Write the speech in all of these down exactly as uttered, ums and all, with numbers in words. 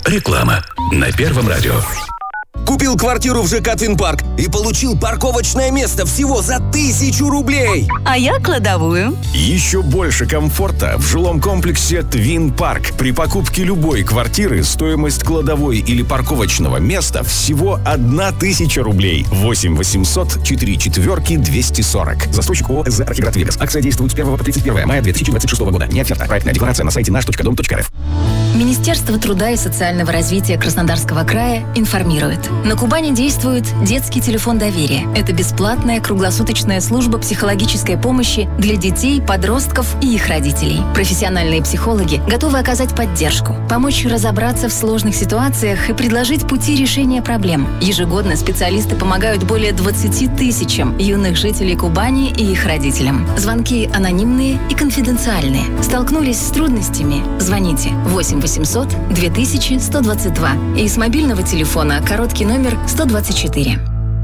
Реклама на Первом радио. Купил квартиру в ЖК «Твинпарк» и получил парковочное место всего за тысячу рублей. А я кладовую. Еще больше комфорта в жилом комплексе «Твинпарк». При покупке любой квартиры стоимость кладовой или парковочного места всего одна тысяча рублей. восемь восемьсот четыре четверки двести сорок. Застройщик ООО «Архиград Вегас». Акция действует с первого по тридцать первое мая две тысячи двадцать шестого года. Не оферта. Проектная декларация на сайте наш точка дом точка рф. Министерство труда и социального развития Краснодарского края информирует. На Кубани действует детский телефон доверия. Это бесплатная круглосуточная служба психологической помощи для детей, подростков и их родителей. Профессиональные психологи готовы оказать поддержку, помочь разобраться в сложных ситуациях и предложить пути решения проблем. Ежегодно специалисты помогают более двадцати тысячам юных жителей Кубани и их родителям. Звонки анонимные и конфиденциальные. Столкнулись с трудностями? Звоните восемь восемьсот две тысячи сто двадцать два и с мобильного телефона короткий номер сто двадцать четыре.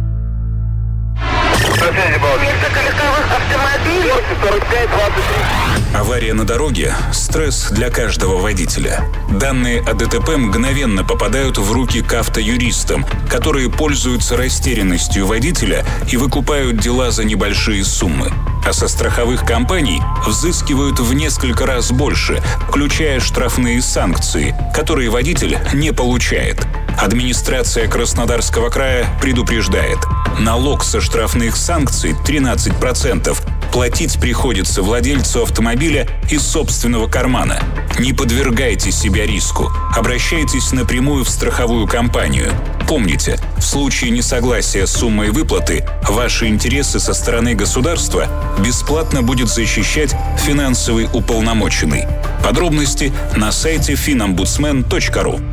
Авария на дороге – стресс для каждого водителя. Данные о ДТП мгновенно попадают в руки к автоюристам, которые пользуются растерянностью водителя и выкупают дела за небольшие суммы. А со страховых компаний взыскивают в несколько раз больше, включая штрафные санкции, которые водитель не получает. Администрация Краснодарского края предупреждает: налог со штрафных санкций тринадцать процентов платить приходится владельцу автомобиля из собственного кармана. Не подвергайте себя риску. Обращайтесь напрямую в страховую компанию. Помните, в случае несогласия с суммой выплаты, ваши интересы со стороны государства бесплатно будет защищать финансовый уполномоченный. Подробности на сайте финомбудсмен точка ру.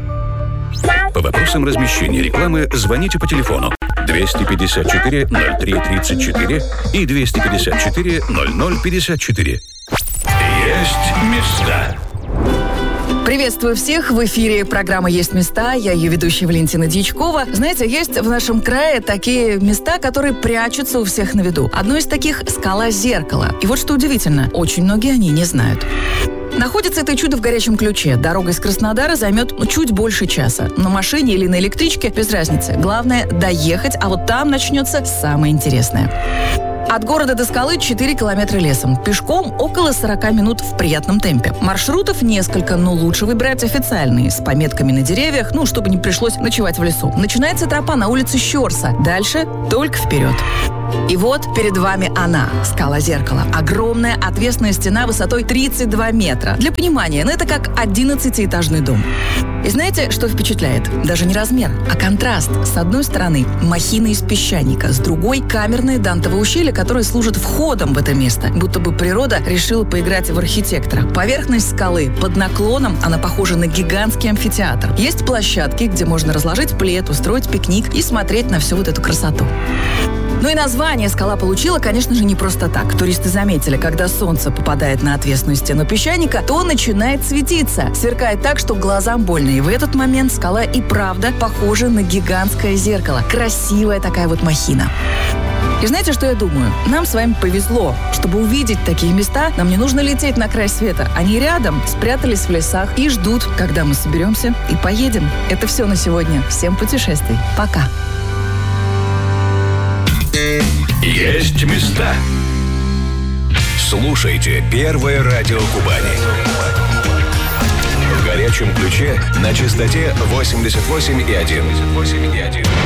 По вопросам размещения рекламы звоните по телефону двести пятьдесят четыре ноль три тридцать четыре и двести пятьдесят четыре ноль ноль пятьдесят четыре. Есть места. Приветствую всех! В эфире программа «Есть места». Я ее ведущая Валентина Дьячкова. Знаете, есть в нашем крае такие места, которые прячутся у всех на виду. Одно из таких – скала Зеркало. И вот что удивительно, очень многие о ней не знают. Находится это чудо в горячем ключе. Дорога из Краснодара займет чуть больше часа. На машине или на электричке – без разницы. Главное – доехать, а вот там начнется самое интересное. От города до скалы четыре километра лесом. Пешком около сорок минут в приятном темпе. Маршрутов несколько, но лучше выбирать официальные, с пометками на деревьях, ну, чтобы не пришлось ночевать в лесу. Начинается тропа на улице Щорса. Дальше только вперед. И вот перед вами она, скала Зеркало. Огромная отвесная стена высотой тридцать два метра. Для понимания, ну это как одиннадцатиэтажный дом. И знаете, что впечатляет? Даже не размер, а контраст. С одной стороны махина из песчаника, с другой камерное Дантово ущелье, которое служит входом в это место. Будто бы природа решила поиграть в архитектора. Поверхность скалы под наклоном, она похожа на гигантский амфитеатр. Есть площадки, где можно разложить плед, устроить пикник и смотреть на всю вот эту красоту. Ну и название скала получила, конечно же, не просто так. Туристы заметили, когда солнце попадает на отвесную стену песчаника, то начинает светиться. Сверкает так, что глазам больно. И в этот момент скала и правда похожа на гигантское зеркало. Красивая такая вот махина. И знаете, что я думаю? Нам с вами повезло. Чтобы увидеть такие места, нам не нужно лететь на край света. Они рядом, спрятались в лесах и ждут, когда мы соберемся и поедем. Это все на сегодня. Всем путешествий. Пока. Есть места. Слушайте Первое радио Кубани. В горячем ключе на частоте восемьдесят восемь и один.